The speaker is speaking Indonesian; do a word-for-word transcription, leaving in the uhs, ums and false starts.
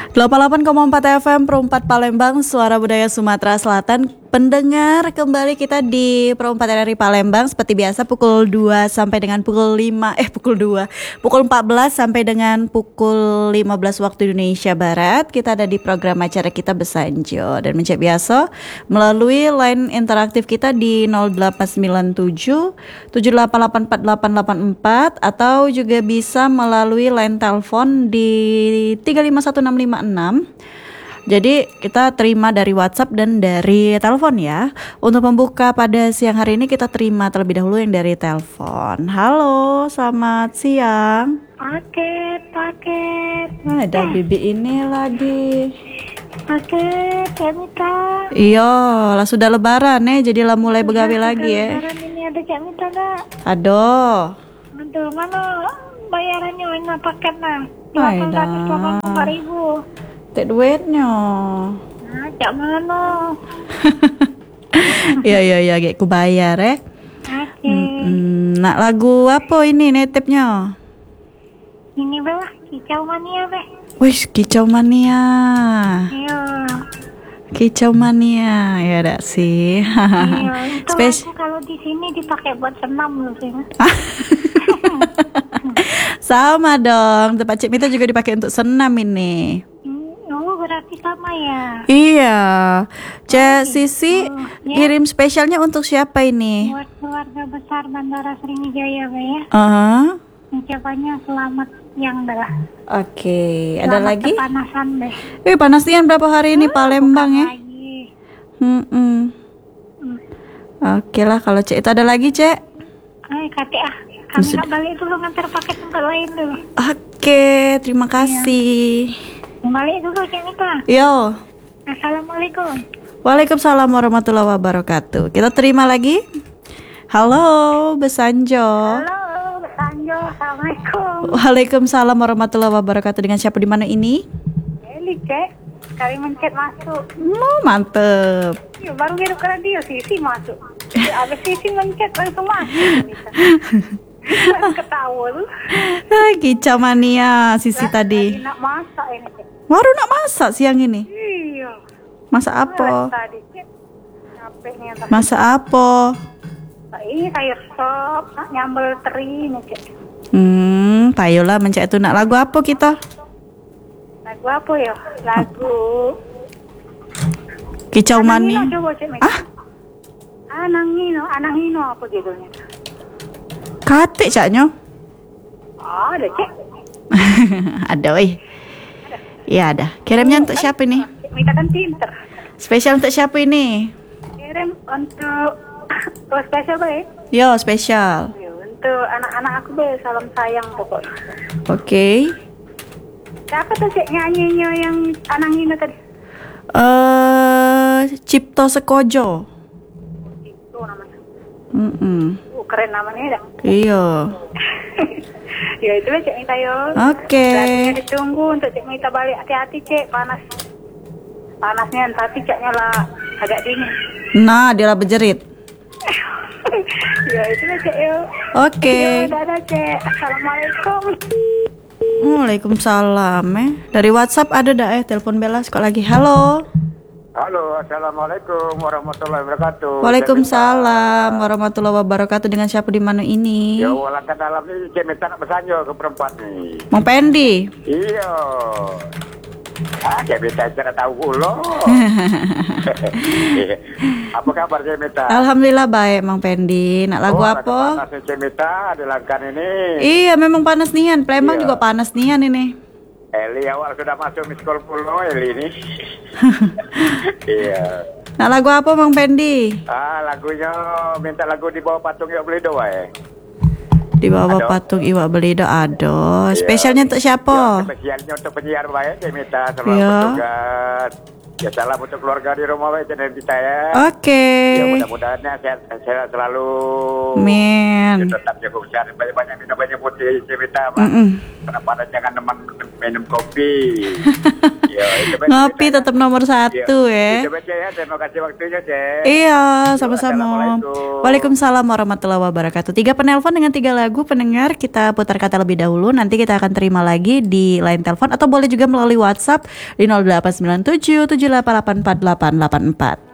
delapan puluh delapan koma empat F M Pro empat Palembang, Suara Budaya Sumatera Selatan. Pendengar, kembali kita di Pro empat R R I Palembang. Seperti biasa pukul dua sampai dengan pukul lima Eh pukul dua Pukul empat belas sampai dengan pukul lima belas waktu Indonesia Barat. Kita ada di program acara kita Besanjo. Dan mencet biasa melalui line interaktif kita di nol delapan sembilan tujuh tujuh delapan delapan empat delapan delapan empat, atau juga bisa melalui line telepon di tiga lima satu enam lima enam. Jadi kita terima dari WhatsApp dan dari telepon ya. Untuk membuka pada siang hari ini kita terima terlebih dahulu yang dari telepon. Halo, selamat siang. Paket, paket. Nah, ada eh. Bibi ini lagi. Paket, Cak Mita. Iya, lah sudah lebaran ya, jadi lah mulai begawe lagi ya. Lebaran ini ada Cak Mita dah. Aduh. Aduh, mana bayarannya mana paket nah? Hai delapan ratus delapan puluh empat ribu. Tek duitnya. Nah, Cak mana? Iya iya iya, kayak ku bayar ya. Oke. Hmm, nak lagu apa ini netipnya? Ini bawah kicau mania beh. Wih, kicau mania. Iya. Kicau mania, ya dak sih. Iya. Itu Spes- lagu kalau di sini dipakai buat senam loh sih. Sama dong, tempat Cik Mita juga dipakai untuk senam ini. Oh, berarti sama ya? Iya. Cik Sisi Oh, ya. kirim spesialnya untuk siapa ini? Buat keluarga besar Bandara Sriwijaya, Beh ya. Uh-huh. Ucapannya selamat siang belah. Oke, ada Selamat lagi? kepanasan, Beh. Eh, panasnya berapa hari ini Palembang ya? Lagi. Hmm. Hmm. Oke lah, kalau Cik itu ada lagi, Cik. Eh, kate ah. Kami Sudah. nak balik dulu ngantar paket tempat lain dulu. Oke, terima kasih. Balik dulu, Cak Mita. Yo. Assalamualaikum. Waalaikumsalam warahmatullahi wabarakatuh. Kita terima lagi. Halo, Besanjo. Halo, Sanjo. Assalamualaikum. Waalaikumsalam warahmatullahi wabarakatuh. Dengan siapa di mana ini? Eli, Cek. Kali mencet masuk. Oh, mantep. Ya, baru ngirim ke radio, Sisi masuk. Ya, abis Sisi mencet langsung masuk. Ketawa lu. Ah, kicau mania Sisi Lah, tadi. lagi nak masak ini, Cek. Baru nak masak siang ini. Iya. Masak apa? Tadi, Cek. Capeknya tak. Masak apa? Ini sayur sop, nak nyambel teri nih, Cek. Hmm, tayolah mencet itu nak lagu apa kita? Lagu apa ya? Lagu Kicau mania. Anang Hino coba, Cek. Ah, Anang Hino, Anang Hino apa judulnya? katik caknya. Oh, ada, Cek. Ada weh. Iya ada. Kirimnya untuk siapa ini? Cek Mita kan pinter. Spesial untuk siapa ini? Kirim untuk oh, spesial baik. Yo, spesial. Ya, untuk anak-anak aku be salam sayang pokoknya. Oke. Siapa tuh Cek nyanyinya yang Anang Hino tadi? Eh, Cipto Sekojo. Itu namanya. Mm-mm. Uh, keren namanya dah. Iya. Ya itu lah Cek Mita yo. Oke. Lagunya ditunggu untuk Cek Mita balik. Hati-hati Cek, panas. Panasnya tapi Ceknya lah agak dingin. Nah, dia lah berjerit. Ya itu lah Cek yo. Oke. Yo, dadah Cek. Assalamualaikum. Waalaikumsalam eh. Dari WhatsApp ada dah eh telepon Bella kok lagi. Halo. Halo, assalamualaikum warahmatullahi wabarakatuh. Waalaikumsalam warahmatullahi wabarakatuh. Dengan siapa di mana ini? Ya, walangkan dalam ini Cik Mita nak bersanjo ke perempuan ni. Mang Pendi. Iya. Ah, Cik Mita tidak tahu pula. Apa kabar Cik Mita? Alhamdulillah baik Mang Pendi. Nak lagu Oh, apa? panas Cik Mita di langkan ini. Iya memang panas nian. Palembang Iya. juga panas nian ini. Eli awal sudah masuk miskol pulau Eli ini. Iya. Nak lagu apa Mang Pendi? Ah, lagunya minta lagu di bawah patung Iwak Belido wae. Di bawah Aduh. patung Iwak Belido ada. Iya. Spesialnya untuk siapa? Ya, spesialnya untuk penyiar wae Cik Mita selamat Iya. bertugas. Ya salam untuk keluarga di rumah wae Cik Mita ya. Oke. Ya mudah-mudahan ya sehat, sehat selalu. Amin. Ya, tetap jaga kesehatan, banyak-banyak minum banyak putih Cik Mita. Pak. Mm-mm. Kenapa jangan teman minum kopi. Ya itu baik Ngopi ceritanya. tetap nomor satu Iya. ya. Itu baik, Cek, ya. Terima kasih waktunya, Cek. Iya, Yo, sama-sama. Assalamualaikum. Waalaikumsalam warahmatullahi wabarakatuh. Tiga penelpon dengan tiga lagu pendengar, kita putar kata lebih dahulu. Nanti kita akan terima lagi di line telepon atau boleh juga melalui WhatsApp di nol delapan sembilan tujuh tujuh delapan delapan empat delapan delapan empat.